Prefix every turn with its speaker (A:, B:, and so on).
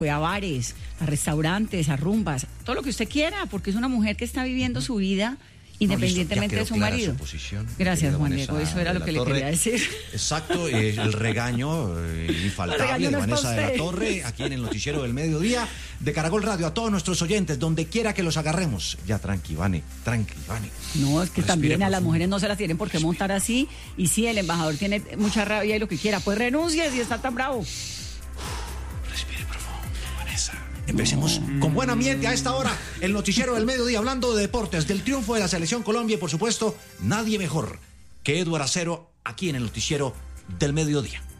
A: fue a bares, a restaurantes, a rumbas, todo lo que usted quiera, porque es una mujer que está viviendo su vida independientemente de su marido. Gracias, Juan Diego, eso era lo que le quería decir.
B: Exacto, el regaño infaltable de Vanessa de la Torre, aquí en el Noticiero del Mediodía de Caracol Radio. A todos nuestros oyentes, donde quiera que los agarremos. Ya, tranqui, Vane.
A: No, es que también a las
B: profundo.
A: mujeres no se las tienen por qué montar así, y si el embajador tiene mucha rabia y lo que quiera, pues renuncie si está tan bravo.
B: Respire profundo, Vanessa. Empecemos con buen ambiente a esta hora, el Noticiero del Mediodía, hablando de deportes, del triunfo de la Selección Colombia y, por supuesto, nadie mejor que Eduardo Acero aquí en el Noticiero del Mediodía.